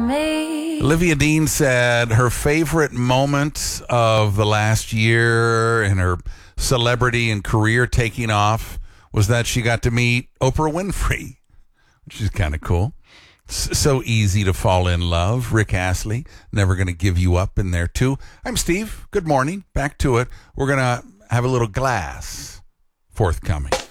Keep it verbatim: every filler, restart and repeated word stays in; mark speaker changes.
Speaker 1: me.
Speaker 2: Olivia Dean said her favorite moment of the last year in her celebrity and career taking off was that she got to meet Oprah Winfrey, which is kind of cool. S- so easy to fall in love. Rick Astley, Never Gonna Give You Up in there too. I'm Steve. Good morning. Back to it. We're going to have a little glass forthcoming.